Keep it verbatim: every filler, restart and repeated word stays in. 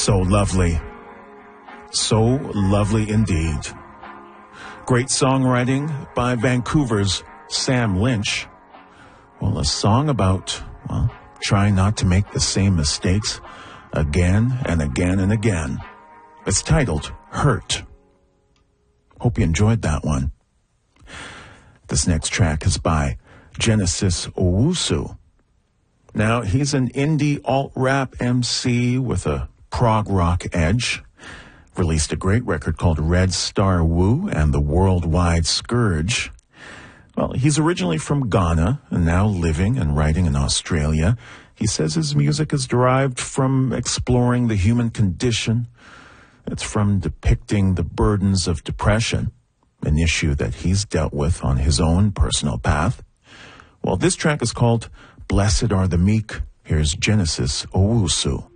So lovely. So lovely indeed. Great songwriting by Vancouver's Sam Lynch. Well, a song about, well, trying not to make the same mistakes again and again and again. It's titled Hurt. Hope you enjoyed that one. This next track is by Genesis Owusu. Now, he's an indie alt-rap M C with a prog rock edge. Released a great record called Red Star Woo and the Worldwide Scourge. Well, he's originally from Ghana and now living and writing in Australia. He says his music is derived from exploring the human condition. It's from depicting the burdens of depression, an issue that he's dealt with on his own personal path. Well, this track is called Blessed Are the Meek. Here's Genesis Owusu.